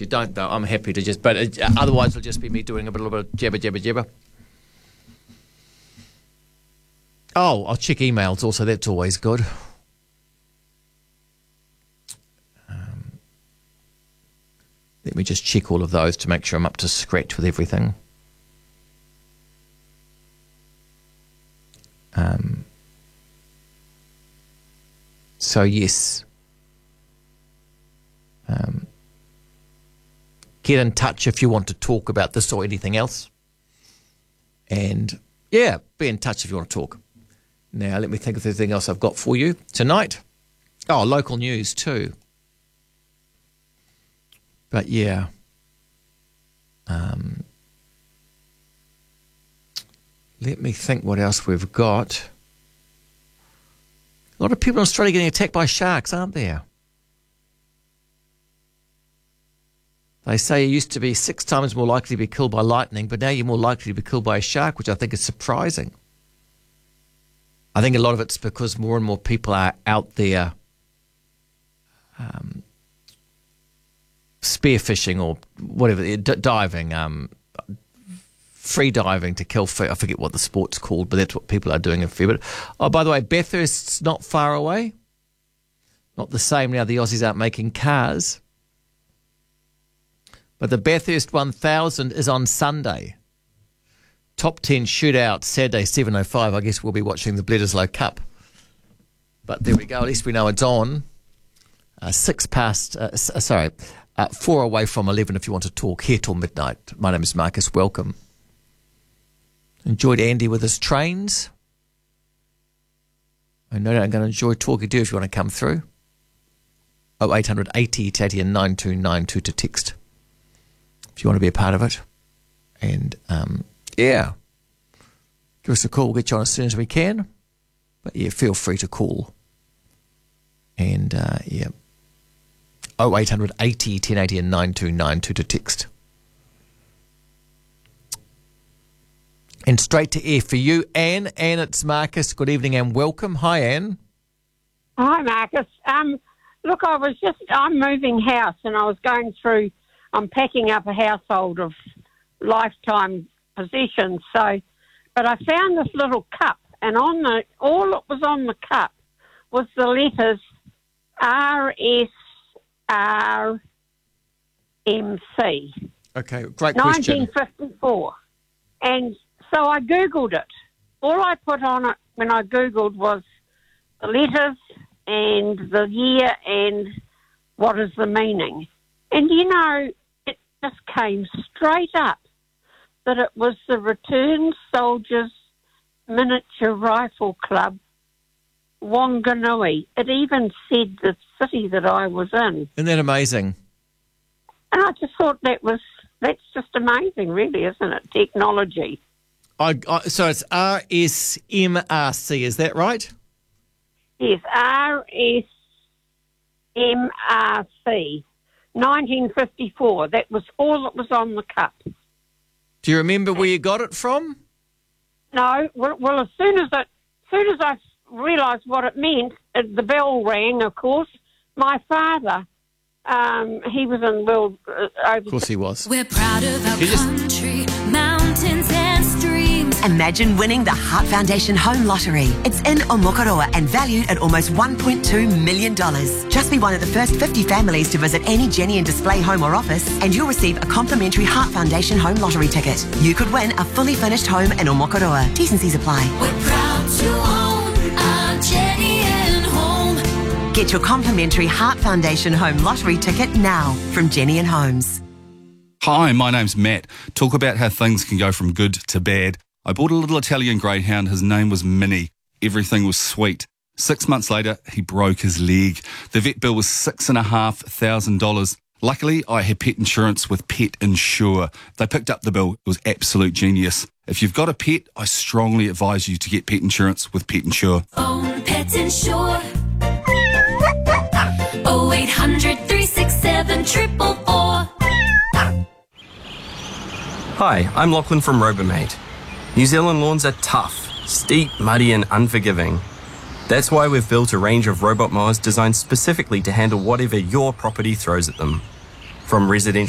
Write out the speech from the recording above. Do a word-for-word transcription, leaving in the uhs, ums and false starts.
If you don't, though, I'm happy to just... But it, otherwise, it'll just be me doing a little bit of jabber, jabber, jabber. Oh, I'll check emails also. That's always good. Um, let me just check all of those to make sure I'm up to scratch with everything. Um, so, yes. Um, get in touch if you want to talk about this or anything else. And, yeah, be in touch if you want to talk. Now, let me think of anything else I've got for you tonight. Oh, local news too. But, yeah. Um, let me think what else we've got. A lot of people in Australia getting attacked by sharks, aren't there? They say you used to be six times more likely to be killed by lightning, but now you're more likely to be killed by a shark, which I think is surprising. I think a lot of it's because more and more people are out there um, spearfishing or whatever, d- diving, um, free diving to kill fish. I forget what the sport's called, but that's what people are doing a fair bit. Oh, by the way, Bathurst's not far away. Not the same now. The Aussies aren't making cars. But the Bathurst one thousand is on Sunday. Top ten shootout, Saturday, seven oh five. I guess we'll be watching the Bledisloe Cup. But there we go. At least we know it's on. Uh, six past, uh, s- uh, sorry, uh, four away from eleven if you want to talk. Here till midnight. My name is Marcus. Welcome. Enjoyed Andy with his trains. I know I'm going to enjoy talking to you if you want to come through. oh eight hundred eighty Tatty and nine two nine two to text if you want to be a part of it. And, um, yeah, give us a call. We'll get you on as soon as we can. But, yeah, feel free to call. And, uh, yeah, oh eight hundred eighty ten eighty and nine two nine two to text. And straight to air for you, Anne. Anne, it's Marcus. Good evening and welcome. Hi, Anne. Hi, Marcus. Um, look, I was just, I'm moving house and I was going through, I'm packing up a household of lifetime possessions. So, but I found this little cup and on the, all that was on the cup was the letters R S R M C. Okay, great question. nineteen fifty-four. And so I Googled it. All I put on it when I Googled was the letters and the year and what is the meaning. And, you know, it just came straight up that it was the Returned Soldiers Miniature Rifle Club, Wanganui. It even said the city that I was in. Isn't that amazing? And I just thought that was, that's just amazing, really, isn't it? Technology. I, I, so it's R S M R C, is that right? Yes, R S M R C, nineteen fifty-four. That was all that was on the cup. Do you remember where you got it from? No, well, well as soon as it, as soon as I realised what it meant, uh, the bell rang, of course. My father, um, he was in World uh, over. Of course he was. We're proud of our just- country, mountains and streams. Imagine winning the Heart Foundation Home Lottery. It's in Omokoroa and valued at almost one point two million dollars. Just be one of the first fifty families to visit any Jenny and Display home or office and you'll receive a complimentary Heart Foundation Home Lottery ticket. You could win a fully furnished home in Omokoroa. T's and C's apply. We're proud to own our Jenny and Home. Get your complimentary Heart Foundation Home Lottery ticket now from Jenny and Homes. Hi, my name's Matt. Talk about how things can go from good to bad. I bought a little Italian greyhound. His name was Minnie. Everything was sweet. Six months later, he broke his leg. The vet bill was six and a half thousand dollars. Luckily, I had pet insurance with Pet Insure. They picked up the bill. It was absolute genius. If you've got a pet, I strongly advise you to get pet insurance with Pet Insure. Own Pet Insure. oh eight hundred three six seven four four four. Hi, I'm Lachlan from Robomate. New Zealand lawns are tough, steep, muddy and unforgiving. That's why we've built a range of robot mowers designed specifically to handle whatever your property throws at them. From residential